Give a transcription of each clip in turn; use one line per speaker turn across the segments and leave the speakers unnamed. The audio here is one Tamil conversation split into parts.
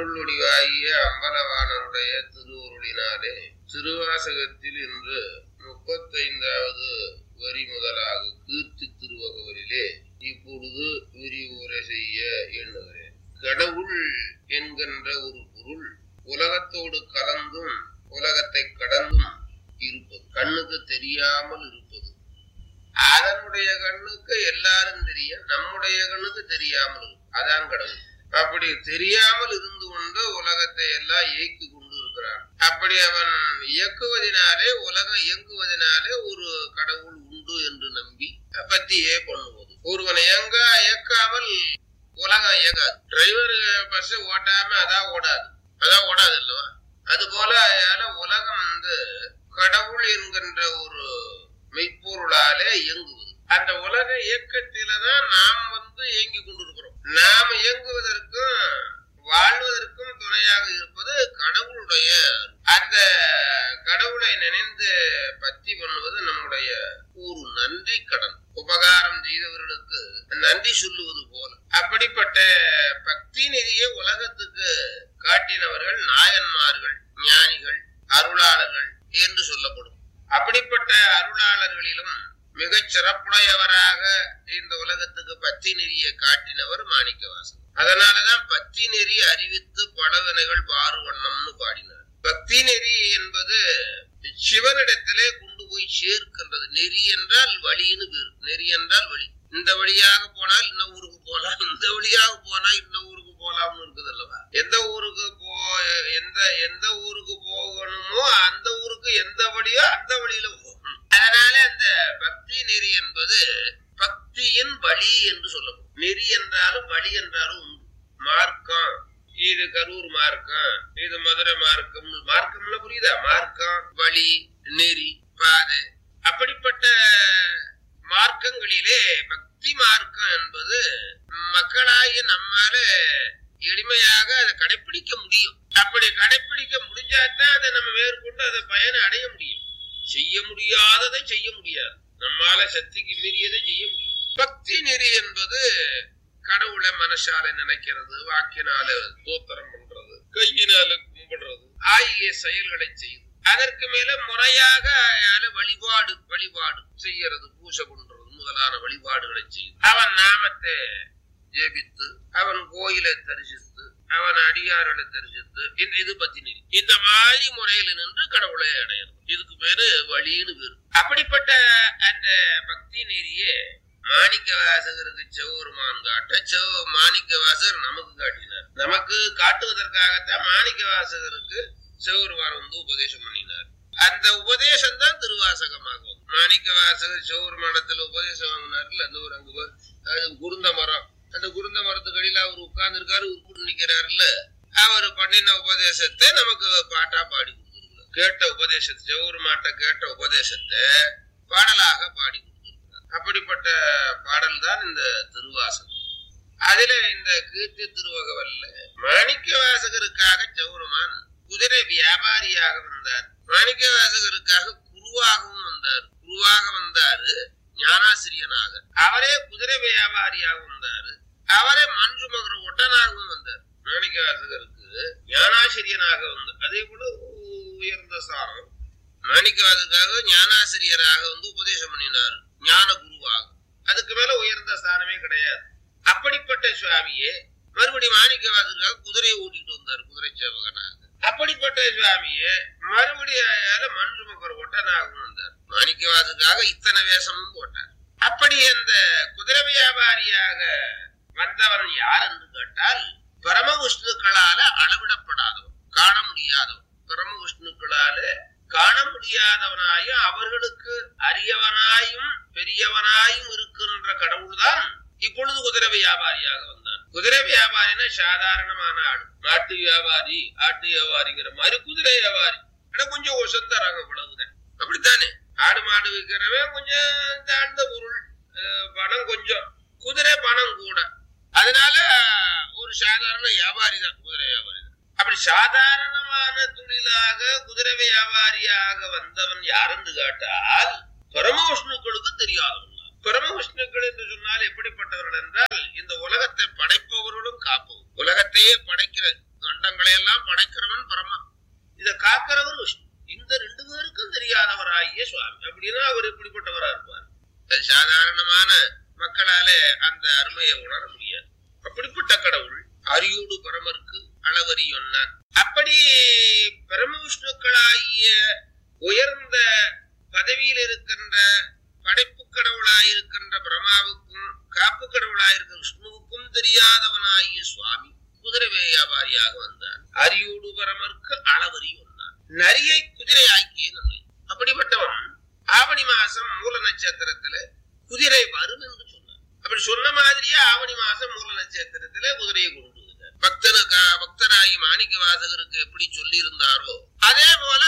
அருளுடிவாகிய அம்பலவாணருடைய திருவுருளினாலே திருவாசகத்தில் இன்று 35வது வரி முதலாக கீர்த்தி திருவகவலிலே இப்பொழுது விரிவுரை செய்ய எண்ணுகிறேன். கடவுள் என்கின்ற ஒரு பொருள் உலகத்தோடு கலந்தும் உலகத்தை கடந்தும் இருப்பது, கண்ணுக்கு தெரியாமல் இருப்பது. அதனுடைய கண்ணுக்கு எல்லாரும் தெரியும், நம்முடைய கண்ணுக்கு தெரியாமல் இருக்கும். அதான் கடவுள். அப்படி தெரியாமல் இருந்து கொண்டு உலகத்தை எல்லாம் இயக்கி கொண்டு இருக்கிறான். அப்படி அவன் இயக்குவதனாலே, உலகம் இயங்குவதனாலே ஒரு கடவுள் உண்டு என்று நம்பி பத்தியே பண்ணுவது. ஒருவனை இயக்காமல் உலகம் இயங்காது. டிரைவர் பஸ் ஓட்டாம அதான் ஓடாது இல்லவா? அது போல உலகம் கடவுள் என்கின்ற ஒரு மெய்ப்பொருளாலே இயங்குவது. அந்த உலக இயக்கத்தில்தான் நாம் இயங்கி கொண்டிருக்கிறோம். நாம் இயங்குவதற்கும் வாழ்வதற்கும் துணையாக இருப்பது கடவுளுடைய. அந்த கடவுளை நினைந்து பற்றி பண்ணுவது நம்முடைய ஒரு நன்றி கடன். உபகாரம் செய்தவர்களுக்கு நன்றி சொல்லுவது போல. அப்படிப்பட்ட பக்தி நெறியை உலகத்துக்கு காட்டினவர்கள் நாயன்மார்கள், ஞானிகள், அருளாளர்கள் என்று சொல்லப்படும். அப்படிப்பட்ட அருளாளர்களிலும் மிகச் சிறப்புடையவராக இந்த உலகத்துக்கு பத்தி நெறியை காட்டினவர் மாணிக்கவாசகர். அதனாலதான் பத்தி நெறி அறிவித்து பலவினைகள் பாருவண்ணம்னு பாடினார். பக்தி நெறி என்பது சிவனிடத்திலே கொண்டு போய் சேர்க்கின்றது. நெறி என்றால் வழின்னு பேரு. நெறி என்றால் வழி. இந்த வழியாக போனால் இன்ன ஊருக்கு போலாம், இந்த வழியாக போனா இன்ன ஊருக்கு போலாம்னு இருக்குது அல்லவா? எந்த ஊருக்கு எந்த ஊருக்கு போகணுமோ அந்த ஊருக்கு எந்த வழியோ அந்த வழியில போகணும். அதனால அந்த பக்தி நெறி என்பது பக்தியின் வழி என்று சொல்லப்படும். நெறி என்றாலும் வழி என்றாலும் உண்டு. மார்க்கம், இது கரூர் மார்க்கம், இது மதுரை மார்க்கம். மார்க்கம்ல புரியுதா? மார்க்கம், வழி, நெறி, பாதை. அப்படிப்பட்ட மார்க்கங்களிலே பக்தி மார்க்கம் என்பது மக்களாகிய நம்மால எளிமையாக அதை கடைபிடிக்க முடியும். அப்படி கடைபிடிக்க முடிஞ்சாதான் அதை நம்ம மேற்கொண்டு அதை பயனை அடைய முடியும். செய்ய முடியாததை செய்ய முடியாது. நம்மால சக்திக்கு மீறியதை செய்ய முடியும். பக்தி நெறி என்பது கடவுளை மனசால நினைக்கிறது, வாக்கினால தோத்திரம் பண்றது, கையினால கும்பிடுறது ஆகிய செயல்களை செய்யுது. அதற்கு மேல முறையாக வழிபாடு செய்யறது, பூஜை பண்றது முதலான வழிபாடுகளை செய்யுது. அவன் நாமத்தை ஜெபித்து, அவன் கோயிலை தரிசித்து, அவன் அடியார்களை தரிசித்து, இது பத்தி நெறி. இந்த மாதிரி முறையில நின்று கடவுளை அடையணும். இதுக்கு பேரு வழின்னு பேரு. அப்படிப்பட்ட அந்த பக்தி நெறியே மாணிக்கவாசகருக்கு சிவபெருமான் காட்ட, மாணிக்கவாசகர் நமக்கு காட்டினார். நமக்கு காட்டுவதற்காகத்தான் மாணிக்கவாசகருக்கு சிவபெருமான் உபதேசம் பண்ணினார். அந்த உபதேசம் தான் திருவாசகமாகும். மாணிக்கவாசகர் சிவபெருமானத்துல உபதேசம் வாங்கினார்ல, அந்த ஒரு அங்கு அது குருந்த மரம். அந்த குருந்த மரத்துக்கு அடியில அவர் உட்கார்ந்து இருக்காரு, உருப்புட்டு நிக்கிறாருல்ல. அவர் பண்ணின உபதேசத்தை நமக்கு பாட்டா பாடி கொடுத்துருக்கார். கேட்ட உபதேசத்தை, சிவபெருமாட்ட கேட்ட உபதேசத்தை பாடலாக பாடி கொடுத்துருக்கார். அப்படிப்பட்ட பாடல் தான் இந்த திருவாசகம். அதுல இந்த கீர்த்தி திருவகவல்ல மாணிக்கவாசகருக்காக சிவபெருமான் குதிரை வியாபாரியாக வந்தார். மாணிக்கவாசகருக்காக குருவாகவும் வந்தார். குருவாக வந்தாரு, ஞானாசிரியனாக. அவரே குதிரை வியாபாரியாக வந்தாரு. அவரே மஞ்சு மகர ஒட்டனாகவும் வந்தார். மாணிக்கவாசகருக்கு ஞானாசிரியனாக வந்தார். அதே போல உயர்ந்த ஸ்தானம். மாணிக்கவாசகருக்காக ஞானாசிரியராக உபதேசம் பண்ணினார், ஞான குருவாக. அதுக்கு மேல உயர்ந்த ஸ்தானமே கிடையாது. அப்படிப்பட்ட சுவாமியே மறுபடியும் மாணிக்கவாசகருக்காக குதிரையை ஓட்டிட்டு வந்தார், குதிரை சேவகனாக. அப்படிப்பட்ட சுவாமியே மறுபடியும் மஞ்சு மகர ஒட்டனாகவும் வந்தார். மாணிக்கவாசகருக்காக இத்தனை வேஷமும் போட்டார். அப்படி அந்த குதிரை வியாபாரியாக வந்தவன் யார் என்று கேட்டால், பரம விஷ்ணுக்களால அளவிடப்படாதவன், காண முடியாதவன். பரம விஷ்ணுக்களால காண முடியாதவனாயும் அவர்களுக்கு அரியவனாயும் பெரியவனாயும் இருக்கின்ற கடவுள்தான் இப்பொழுது குதிரை வியாபாரியாக வந்தான். குதிரை வியாபாரின்னா சாதாரணமான ஆடு. நாட்டு வியாபாரி, ஆட்டு வியாபாரிங்கிற மாதிரி குதிரை வியாபாரி கொஞ்சம் உசந்த ரகம், இவ்வளவுதான். அப்படித்தானே? ஆடு மாடு விற்கிறவன் கொஞ்சம் தாழ்ந்த பொருள், பணம் கொஞ்சம், குதிரை பணம் கூட. அதனால ஒரு சாதாரண வியாபாரி தான் குதிரை வியாபாரி. அப்படி சாதாரணமான தொழிலாக குதிரை வியாபாரியாக வந்தவன் யாருன்னு கேட்டால் பரம விஷ்ணுக்களுக்கு தெரியாதவன். பரம விஷ்ணுக்கள் என்று சொன்னால் எப்படிப்பட்டவர்கள் என்றால், இந்த உலகத்தை படைப்பவர்களும் காப்பவர். உலகத்தையே படைக்கிற அண்டங்களை எல்லாம் படைக்கிறவன் பரமா, இதை காக்கிறவர் விஷ்ணு. இந்த ரெண்டு பேருக்கும் தெரியாதவராகிய சுவாமி. அப்படின்னா அவர் எப்படிப்பட்டவரா இருப்பார்? அது சாதாரணமான மக்களால அந்த அருமையை உணர முடியாது. அப்படிப்பட்ட கடவுள் அரியோடு பரமருக்கு அளவறியொன்னான். அப்படி பரம விஷ்ணுக்களாகிய உயர்ந்த பதவியில் இருக்கின்ற படைப்பு கடவுளாயிருக்கின்ற பிரம்மாவுக்கும் காப்பு கடவுளாயிருக்கிற விஷ்ணுவுக்கும் தெரியாதவனாகிய சுவாமி குதிரை வியாபாரியாக வந்தான். அரியோடு பரமருக்கு அளவறி வந்தான். நரியை குதிரை ஆக்கிய நன்மை. அப்படிப்பட்டவன் ஆவணி மாசம் மூல நட்சத்திரத்துல குதிரை வரும் என்று சொன்னான். அப்படி சொன்ன மாதிரியே ஆவணி மாசம் மூல நட்சத்திரத்துல குதிரையை கொண்டு வந்தார். பக்தராகி மாணிக்க வாசகருக்கு எப்படி சொல்லி இருந்தாரோ அதே போல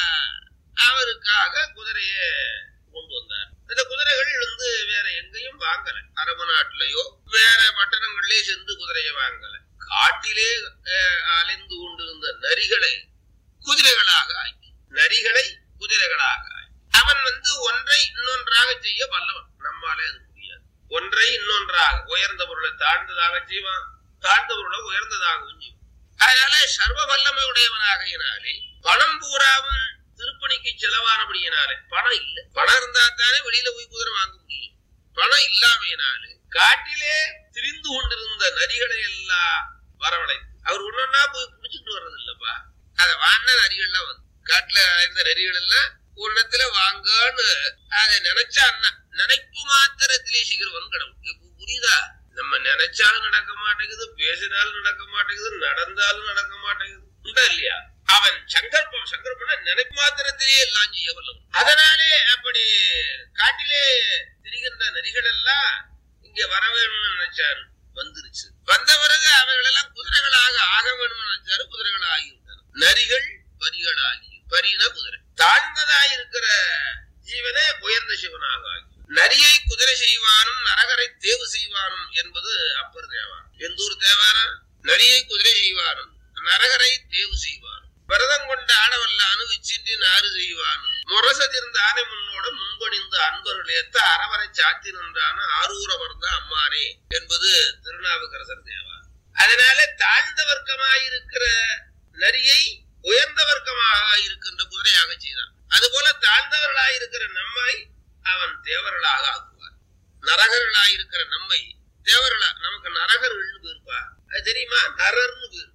அவருக்காக குதிரையை கொண்டு வந்தார். அந்த குதிரைகள் வேற எங்கேயும் வாங்கல. அரபு நாட்டிலேயோ வேற பட்டணங்களிலே சென்று குதிரையை வாங்கல. காட்டிலே அலைந்து கொண்டிருந்த நரிகளை குதிரைகளாக ஆக்கி, நரிகளை குதிரைகளாக ஆக்கி அவன் ஒன்றை இன்னொன்றாக செய்ய வல்லவன். நம்மாலே அது முடியாது. ஒன்றை இன்னொன்றாக, உயர்ந்த பொருளை தாழ்ந்ததாக செய்வான், தாழ்ந்த பொருளை உயர்ந்ததாகவும் செய்வான். அதனால சர்வ வல்லமை உடையவனாகையினாலே பணம் பூராவும் திருப்பணிக்கு செலவானபடியினாலே, பணம் இல்லை. பணம் இருந்தா தானே வெளியில போய் குதிரை வாங்க முடியும். பணம் இல்லாமையினாலே காட்டிலே திரிந்து கொண்டிருந்த நரிகளை எல்லாம் வரவழைத்து, அவர் ஒன்னொன்னா போய் குடிச்சுட்டு வர்றது இல்லப்பா. அத வாங்கின நரிகள்லாம் காட்டுல இந்த நரிகள் எல்லாம் ஒரு இடத்துல வாங்கன்னு அதை நினைச்சா நினைப்பு மாத்திரத்திலே சீக்கிரம் கடவுள். புரியுதா? நம்ம நினைச்சாலும் நடக்க மாட்டேங்குது, பேசினாலும் நடக்க மாட்டேங்குது, நடந்தாலும் நடக்க மாட்டேங்குது. உண்டா இல்லையா? அவன் சங்கல்பம் நினைப்பு மாத்திரத்திலேயே எல்லாம் செய்ய வல்லவன். அதனாலே அப்படி காட்டிலே திரிகின்ற நரிகள் எல்லாம் இங்க வர வேணும்னு நினைச்சாரு. வந்துருச்சு. வந்த பிறகு அவைகள் எல்லாம் குதிரைகளாக ஆக வேணும்னு நினைச்சாரு. குதிரைகள் ஆகிவிட்டன. நரிகள் பரிகளாகி, பரின குதிரை. தாழ்ந்ததாயிருக்கிற ஜீவனே உயர்ந்த சிவனாக ஆகி, நரியை குதிரை செய்வானும் நரகரை தேவு செய்வானும் என்பது அப்பர் தேவாரம். எந்த ஊர் தேவாரம்? நரியை குதிரை செய்வானும் நரகரை தேவு செய்வானும் விரதம் கொண்ட ஆடவல்ல அணுவிச்சின்றி நாறு செய்வானும் முரசதிர்ந்த ஆனை முன்னோட முன்பணிந்து அன்பர்கள் ஏத்த அறவரை சாத்தி நின்றான ஆரூர மர்ந்த அம்மானே என்பது திருநாவுக்கரசர் தேவாரம். அதனால தாழ்ந்த வர்க்கமாயிருக்கிற நரியை உயர்ந்த வர்க்கமாக இருக்கின்ற குதிரையாக செய்தான். அதுபோல தாழ்ந்தவர்களாயிருக்கிற நம்மை அவன் தேவர்களாக ஆக்குவார். நரகர்களாயிருக்கிற நம்மை தேவர்களா, நமக்கு நரகர்கள் பேருப்பா. அது தெரியுமா? நரர்னு பேர்.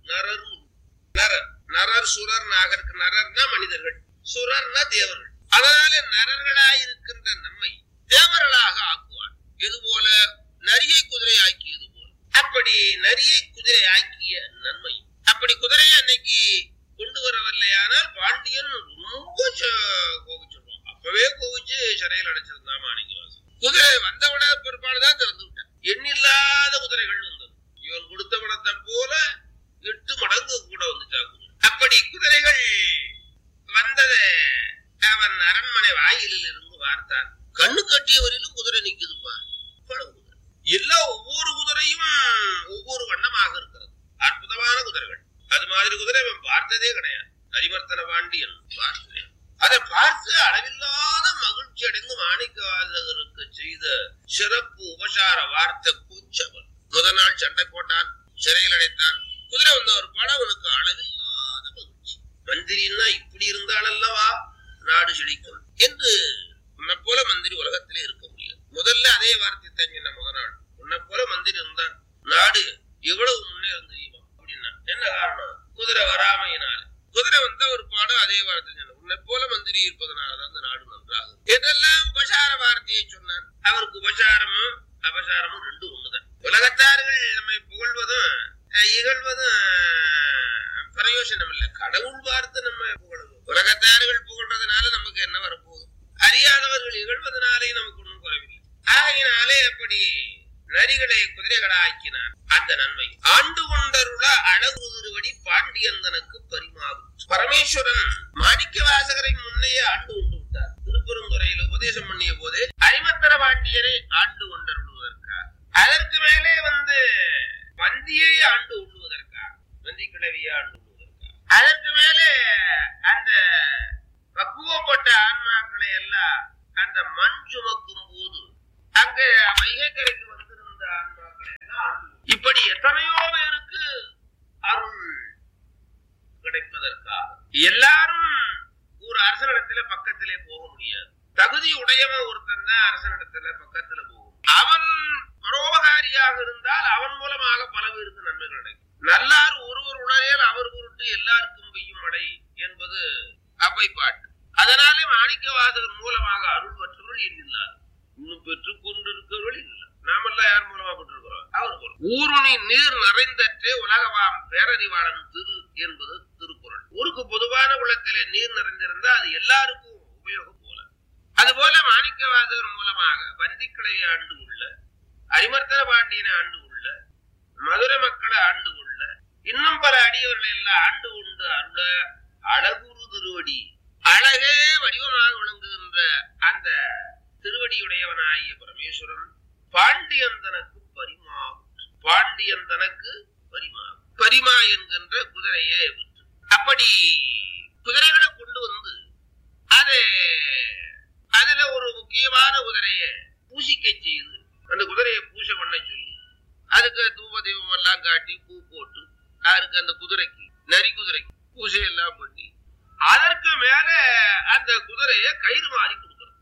நரர், நரர், சுரர், நாகருக்கு. நரர்னா மனிதர்கள், சுரர்னா தேவர்கள். அதனால நரர்களாயிருக்கின்ற நம்மை தேவர்களாக ஆக்குவார். இது போல நரியை குதிரை ஆக்கியது போல அப்படி நரியை குதிரை ஆக்கிய நன்மை. அப்படி குதிரையை அன்னைக்கு கொண்டு வரவில்லையானால் பாண்டியன் ரொம்ப கோவிச்சிருவான். அப்பவே கோவிச்சு சிறையில் அடைச்சிருந்தான் மாணிக்கவாசன். குதிரை வந்தவிட பிற்பாடுதான் திறந்து விட்டான். எண்ணில்லாத குதிரைகள் வந்தது. இவன் கொடுத்த பணத்தை போல 8 மடங்கு கூட வந்துச்சா குதிரை. அப்படி குதிரைகள் வந்ததை அவன் அரண்மனை வாயிலில் இருந்து பார்த்தான். கண்ணு கட்டியவரிலும் குதிரை நிக்குதுப்பா. குதிரை எல்லாம் ஒவ்வொரு குதிரையும் ஒவ்வொரு வண்ணமாக இருக்கிறது. அற்புதமான குதிரைகள். அது மாதிரி குதிரை அவன் பார்த்ததே கிடையாது. அரிவர்த்தன பாண்டியன் பார்த்ததே. அதை பார்த்து அளவில்லாத மகிழ்ச்சி அடைந்து மாணிக்கவாசகருக்கு செய்த சிறப்பு உபசார வார்த்தை கூச்சவன். முதல் நாள் சண்டை போட்டான், சிறையில் அடைத்தான். குதிரை வந்த ஒரு படம் அவனுக்கு அளவில்லாத மகிழ்ச்சி. மந்திரின்னா இப்படி இருந்தால் அல்லவா நாடு செழிக்கும் என்று. உன்னை போல மந்திரி உலகத்திலே இருக்க முடியாது. முதல்ல அதே வார்த்தை தங்கின முதல் நாள். உன்னை போல மந்திரி இருந்தா நாடு எவ்வளவு முன்னேறும் தெரியுமா அப்படின்னா. என்ன காரணம்? குதிரை வராமையினால. குதிரை வந்த ஒரு பாடம் அதே வார்த்தை சொன்ன. உன்னை போல மந்திரி இருப்பதனாலதான் அந்த நாடு நன்றாகும் என்றெல்லாம் உபசார வார்த்தையை சொன்னான். அவருக்கு உபசாரமும் அபசாரமும் ரெண்டும் ஒண்ணுதான். உலகத்தார்கள் நம்மை புகழ்வதும் இகழ்வதும் பிரயோசனம் இல்லை. கடவுள் பார்த்து நம்ம புகழணும். உலகத்தார்கள் புகழ்றதுனால நமக்கு என்ன வரப்போகுது? அறியாதவர்கள் இகழ்வதனாலே நமக்கு ஒன்றும் குறைவில்லை. ஆகையினாலே அப்படி நரிகளை குதிரைகளாக்கினான். அந்த நன்மை ஆண்டு கொண்டருள அழகுதிருவடி பாண்டியன் தனக்கு பரிமாறும். பரமேஸ்வரன் மாணிக்க வாசகரை முன்னையே ஆண்டு கொண்டு விட்டார். திருப்பெருந்துறையில் உபதேசம் பண்ணிய போதே அரிமர்த்தன பாண்டியரை ஆண்டு கொண்டருள்வதற்காக, அதற்கு மேலே வந்தியை ஆண்டு உள்ளுவதற்காக, வந்தி கிழவியை ஆண்டு உள்ளுவதற்காக, அதற்கு மேலே அந்த பக்குவப்பட்ட ஆன்மாக்களை எல்லாம் அந்த மண் சுமக்கும் போது அங்க வைகைக்கரைக்கு வந்திருந்த ஆன்மாக்களை எல்லாம் இப்படி எத்தனையோ பேருக்கு அருள் அரசனிடத்திலே போக முடியாது. தகுதி உடையவன் ஒருத்தன் தான் அரசனிடத்துல பக்கத்துல போகும். அவன் பரோபகாரியாக இருந்தால் அவன் மூலமாக பல பேருக்கு நன்மைகள் கிடைக்கும். நல்லார் ஒருவர் உணரேல் அவர் பொருட்டு எல்லாருக்கும் பெய்யும் மழை என்பது அவை பாட்டு. அதனாலே மாணிக்க வாசகர் மூலமாக அருள் பெற்றவர்கள் எண்ணில்லார். இன்னும் பெற்றுக் கொண்டிருக்கிறவர்கள் இல்லை. நாமெல்லாம் யார் மூலமா பெற்றிருக்கிறோம்? அவர் போல. ஊருணி நீர் நிறைந்தற்றே உலகவாம் பேரறிவாளன் திரு என்பது திருக்குறள். ஊருக்கு பொதுவான குளத்திலே நீர் நிறைந்திருந்தா அது எல்லாருக்கும் உபயோகம் போல. அதுபோல மாணிக்க வாசகர் மூலமாக வந்திக்கிளை ஆண்டு உள்ள, அரிமர்த்தன பாண்டியனை ஆண்டு உள்ள, மதுரை மக்களை ஆண்டு உள்ள, இன்னும் பல அடியவர்களை எல்லாம் ஆண்டு உண்டு அருள அழகுரு திருவடி, அழகே வடிவமாக விளங்குகின்ற அந்த திருவடியுடையவனாகிய பரமேஸ்வரன் பாண்டியந்தனுக்கு பரிமா என்கின்ற குதிரையை விற்று, அப்படி குதிரைகளை கொண்டு வந்து அதுல ஒரு முக்கியமான குதிரையை பூசிக்க செய்து அந்த குதிரையை பூசை பண்ண சொல்லி அதுக்கு தூப தீபம் எல்லாம் காட்டி பூ போட்டு அதுக்கு அந்த குதிரைக்கு நரி குதிரைக்கு பூசை எல்லாம் பண்ணி அதற்கு மேல அந்த குதிரைய கயிறு மாறி கொடுக்கணும்.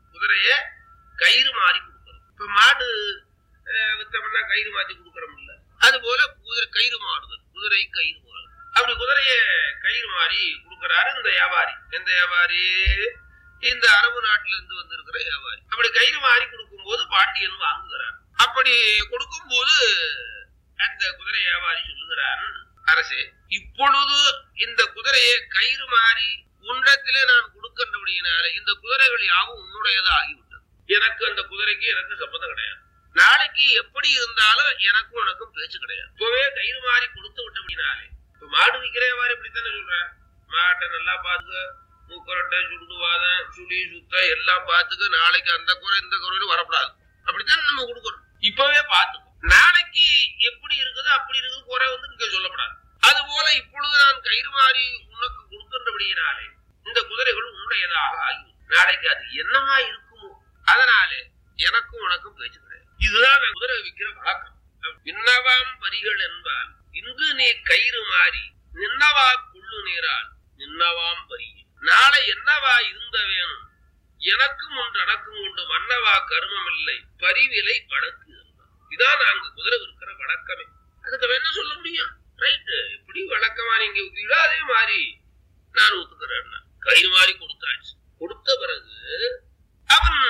இப்ப மாடு வித்தம்னா கயிறு மாத்தி கொடுக்கறோம் இல்ல, அது போல குதிரை கயிறு மாறுதல், குதிரை கயிறு மாறுதல். அப்படி குதிரைய கயிறு மாறி கொடுக்கிறாரு இந்த வியாபாரி. எந்த வியாபாரி? இந்த அரபு நாட்டில இருந்து வந்திருக்கிற வியாபாரி. அப்படி கயிறு மாறி கொடுக்கும் போது பாண்டியன் வாங்குகிறார். அப்படி கொடுக்கும் போது அந்த குதிரை வியாபாரி சொல்லுகிறான், அரசே, இப்பொழுது இந்த குதிரையை கயிறு மாறி உன்னிடத்திலே நான் கொடுக்கின்றபடியினால இந்த குதிரைகள் யாவும் உன்னுடையதா ஆகிவிட்டது. எனக்கு அந்த குதிரைக்கு எனக்கு சம்பந்தம் கிடையாது. நாளைக்கு எப்படி இருந்தாலும் எனக்கும் உனக்கும் பேச்சு கிடையாது. இப்பவே கயிறு மாறி கொடுத்து விட்டபடினாலே, இப்ப மாடு விற்கிற வியாபாரி இப்படித்தானே சொல்றேன், மாட்டை நல்லா பாத்துக்க, மூக்கரட்டை சுண்டுவாதம் சுழி சுத்த எல்லாம் பாத்துக்க, நாளைக்கு அந்த குறை இந்த குறையில வரக்கூடாது, அப்படித்தான் நம்ம கொடுக்கணும். இப்பவே பாத்துக்கோ, நாளைக்கு எப்படி இருக்குது அப்படி இருக்குது குறை வந்து இங்க சொல்லப்படாது. அது போல இப்பொழுது நான் கயிறு மாறி உனக்கு கொடுக்கின்றபடியினாலே இந்த குதிரைகள் உன்னுடையதாக ஆகிவிடும். நாளைக்கு அது என்னமா இருக்குமோ, அதனாலே எனக்கும் உனக்கும் பேச்சு கிடையாது. இதுதான் குதிரை விற்கிற வழக்கம். விண்ணவாம் பரிகள் என்பால் இன்று நீ கயிறு மாறி நின்னவா குள்ளு நீரால் நின்னவாம் பரி, நாளை என்னவா இருந்த வேணும் எனக்கும் ஒன்று அடக்கும் உண்டு மன்னவா கருமம் இல்லை பரிவிலை வழக்கு இருந்தான். இதான் நாங்க குதிரை விற்கிற வழக்கமே. அதுக்கு என்ன சொல்ல முடியும்? ரைட்டு, எப்படி வழக்கமா நீங்க விற்கிறீங்களோ அதே மாதிரி நான் ஒத்துக்கிறேன். கயிறு மாறி கொடுத்தாச்சு. கொடுத்த பிறகு அவன்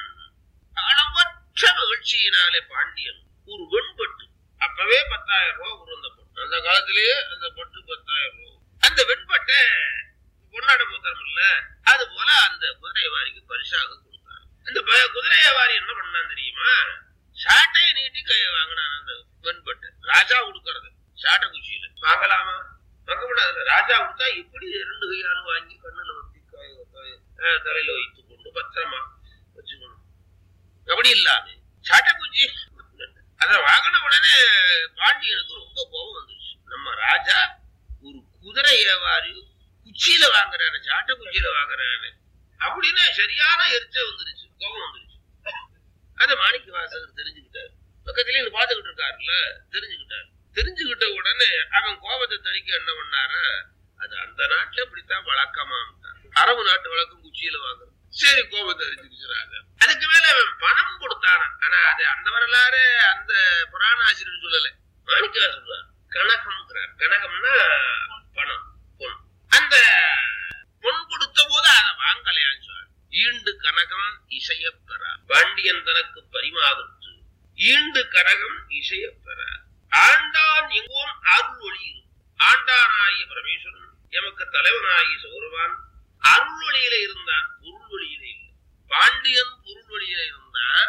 அளவற்ற மகிழ்ச்சியினாலே பாண்டியன் ஒரு வெண்பட்டு, அப்பவே 10,000 ரூபாய் உருந்த பட்டு, அந்த காலத்திலேயே அந்த பட்டு 10,000 ரூபாய். அந்த வெண்பட்டை பொன்னாட புத்தரம் இல்ல, அது போல அந்த குதிரை வாரிக்கு பரிசாக கொடுத்தார். அந்த குதிரை வியாபாரி என்ன பண்ணான் தெரியுமா? சாட்டையை நீட்டி வாங்கினான். அந்த வெண்பட்டு ராஜா கொடுக்கறது சாட்டை குச்சியில வாங்கலாமா? வாங்க முடியாது. ராஜா கொடுத்தா எப்படி 2 கையாலும் வாங்கி கண்ணுல வச்சு தலையில வைத்துக் கொண்டு பத்திரமா வச்சுக்கணும். அப்படி இல்லாம சாட்டை குச்சி அத வாங்கின உடனே பாண்டியனுக்கு ரொம்ப கோபம் வந்துருச்சு. நம்ம ராஜா ஒரு குதிரை வியாபாரி குச்சியில வாங்குறாரு, சாட்டை குச்சியில வாங்குறாரு அப்படின்னு சரியான எரிச்ச வந்துருச்சு, கோபம் வந்துருச்சு. அத மாணிக்க வாசகர் தெரிஞ்சுக்கிட்டாரு. பக்கத்துல பாத்துக்கிட்டு இருக்காருல்ல, தெரிஞ்சுக்கிட்ட உடனே அவன் கோபத்தை தணிக்க என்ன பண்ணாரு, அது அந்த நாட்டுல இப்படித்தான் வழக்கமா, அரபு நாட்டு வழக்கம் குச்சியில வாங்குறது. சரி, கோபத்தை தெரிஞ்சுக்கிறாங்க. அதுக்கு மேல அவன் பணம் கொடுத்தான. ஆனா அது அந்த வரலாறு அந்த புராண ஆசிரியர் சொல்லல, மாணிக்கவா சொல்றார். கனகம்ங்கிறார். கனகம்னா பணம், பொன். அந்த பொன் கொடுத்த போது அதை வாங்கலையான்னு சொல்றார். ஈண்டு கனகம் இசையப்பெறா பாண்டியன் தனக்கு பரிமாவிற்று ஈண்டு கனகம் இசையப்பெறா ஆண்டான் எங்கோன் அருள் ஒளி இருக்கும். ஆண்டானாகிய பரமேஸ்வரன் எமக்கு தலைவனாகிய சௌரவான் அருள் ஒளியில இருந்தான், பொருள் ஒளியில இல்லை. பாண்டியன் பொருள் ஒளியில இருந்தான்,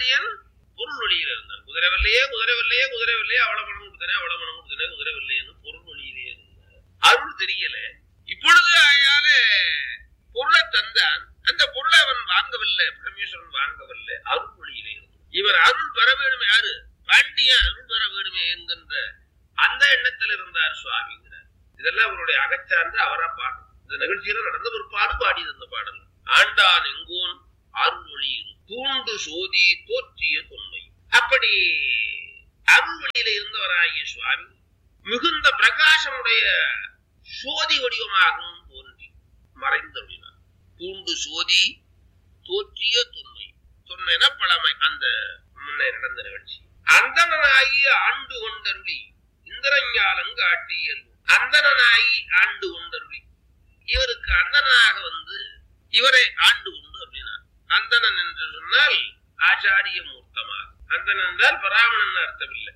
குதிரை வெள்ளையே அவ்வளவு பணம் கொடுத்தனே குதிரை வெள்ளையன்னு பொருள் ஒளியிலே இருந்தான். அருள் தெரியல. இப்பொழுது அயால பொருளை தந்தான். அந்த பொருளை அவன் வாங்கவில்லை, பரமேஸ்வரன் வாங்கவில்லை, அருள் ஒளியிலே இருந்தான். இவர் அருள் பெற வேணுமே, யாரு? பாண்டியன் அருள் பெற வேணுமே என்கின்ற அந்த எண்ணத்தில் இருந்தார் சுவாமிங்கிறார். இதெல்லாம் அவருடைய அகச்சார்ந்து அவரா பாடும். இந்த நிகழ்ச்சியில நடந்த ஒரு பாடியது அந்த பாடல். ஆண்டான் எங்கோன் அருள் ஒளி தூண்டு சோதி தோற்றிய தொன்மை. அப்படி அருள் ஒளியில இருந்தவராகிய சுவாமி மிகுந்த பிரகாசமுடைய சோதி வடிவமாகவும் தோன்றி மறைந்தருளினார். பூண்டு சோதி தோற்றிய தொன்மை. தொன்மைன பழமை, அந்த முன்னே நடந்த நிகழ்ச்சி. அந்தனாகி ஆண்டு கொண்டருளி இந்திரஞாலங்காட்டி அந்தனாகி ஆண்டு கொண்டருளி. இவருக்கு அந்தனாக இவரை ஆண்டு கொண்டு அப்படின்னா, அந்தணன் என்று சொன்னால் ஆச்சாரிய மூர்த்தமாக. அந்தணன் என்றால் பராமணன் அர்த்தம் இல்லை.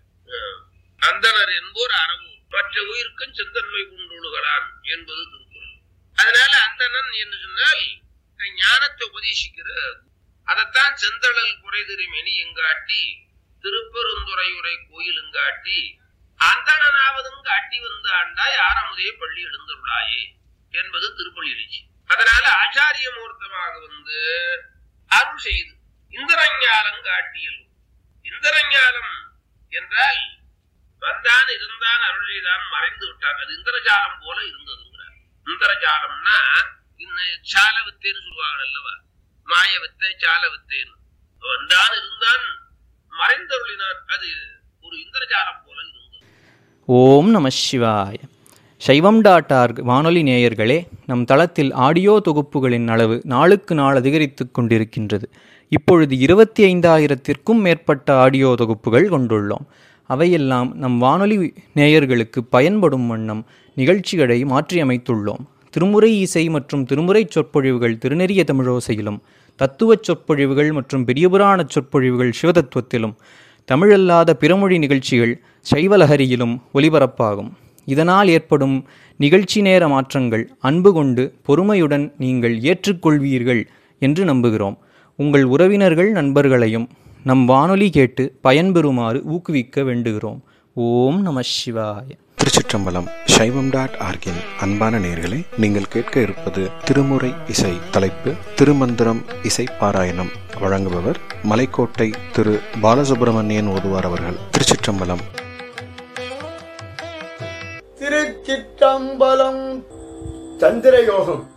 அந்தனர் என்போர் அறவு மற்ற உயிருக்கும் செந்தன்மை கொண்டுள்ளான் என்பது திருக்குறள். அதனால அந்தணன் என்று சொன்னால் ஞானத்தை உபதேசிக்கிற. அதைத்தான் செந்தழல் குறைதிரி மெனி எங்காட்டி திருப்பெருந்துறையுரை கோயிலுங்காட்டி அந்தணனாவதும் காட்டி வந்து ஆண்டாய் ஆரமுதே பள்ளி எழுந்துள்ளாயே என்பது திருப்பள்ளி எழுச்சி. அதனால ஆச்சாரிய மூர்த்தமாக அருள் செய்து இந்திரஞாலம் காட்டியல். இந்திரஞாலம் என்றால் வந்தான் இருந்தான் அருள் செய்தான் மறைந்து விட்டான். அது இந்திரஜாலம் போல இருந்ததுங்கிறார். இந்திரஜாலம்னா சால வித்தேன்னு சொல்லுவாங்க அல்லவா, மாய வித்தை சால வித்தேன்னு. வந்தான் இருந்தான் மறைந்தருளினான், அது ஒரு இந்திரஜாலம் போல இருந்தது.
ஓம் நம சிவாய. சைவம்.org வானொலி நேயர்களே, நம் தளத்தில் ஆடியோ தொகுப்புகளின் அளவு நாளுக்கு நாள் அதிகரித்து கொண்டிருக்கின்றது. இப்பொழுது 25,000த்திற்கும் மேற்பட்ட ஆடியோ தொகுப்புகள் கொண்டுள்ளோம். அவையெல்லாம் நம் வானொலி நேயர்களுக்கு பயன்படும் வண்ணம் நிகழ்ச்சிகளை மாற்றியமைத்துள்ளோம். திருமுறை இசை மற்றும் திருமுறை சொற்பொழிவுகள் திருநெறிய தமிழோசையிலும், தத்துவச் சொற்பொழிவுகள் மற்றும் பெரியபுராண சொற்பொழிவுகள் சிவதத்துவத்திலும், தமிழல்லாத பிறமொழி நிகழ்ச்சிகள் சைவலஹரியிலும் ஒலிபரப்பாகும். இதனால் ஏற்படும் நிகழ்ச்சி நேர மாற்றங்கள் அன்பு கொண்டு பொறுமையுடன் நீங்கள் ஏற்றுக்கொள்வீர்கள் என்று நம்புகிறோம். உங்கள் உறவினர்கள் நண்பர்களையும் நம் வானொலி கேட்டு பயன்பெறுமாறு ஊக்குவிக்க வேண்டுகிறோம். ஓம் நம சிவாய.
திருச்சிற்றம்பலம். சைவம்.org அன்பான நேயர்களே, நீங்கள் கேட்க இருப்பது திருமுறை இசை. தலைப்பு திருமந்திரம் இசை பாராயணம். வழங்குபவர் மலைக்கோட்டை திரு பாலசுப்பிரமணியன் ஓதுவார் அவர்கள். திருச்சிற்றம்பலம்.
திருச்சிற்றம்பலம். சந்திரயோகம்